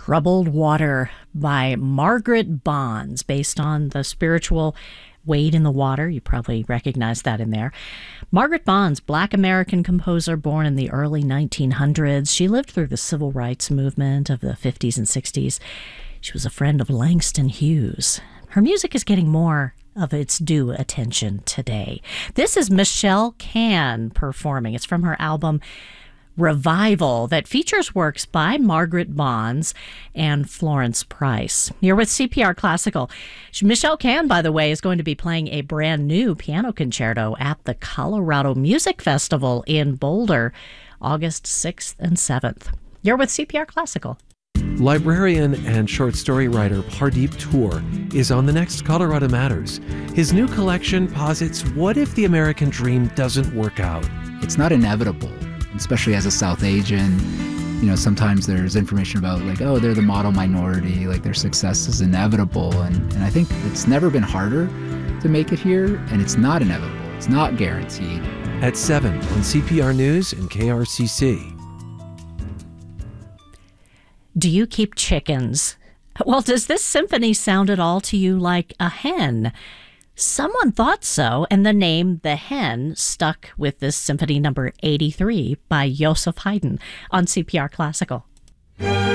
Troubled Water by Margaret Bonds, based on the spiritual Wade in the Water. You probably recognize that in there. Margaret Bonds, Black American composer born in the early 1900s. She lived through the civil rights movement of the 50s and 60s. She was a friend of Langston Hughes. Her music is getting more of its due attention today. This is Michelle Can performing. It's from her album Revival that features works by Margaret Bonds and Florence Price. You're with CPR Classical. Michelle Can, by the way, is going to be playing a brand new piano concerto at the Colorado Music Festival in Boulder, August 6th and 7th. You're with CPR Classical. Librarian and short story writer Pardeep Toor is on the next Colorado Matters. His new collection posits, what if the American dream doesn't work out? It's not inevitable, especially as a South Asian. You know, sometimes there's information about like, oh, they're the model minority, like their success is inevitable. And I think it's never been harder to make it here, and it's not inevitable. It's not guaranteed. At 7 on CPR News and KRCC. Do you keep chickens? Well, does this symphony sound at all to you like a hen? Someone thought so, and the name The Hen stuck with this Symphony number 83 by Joseph Haydn on CPR Classical.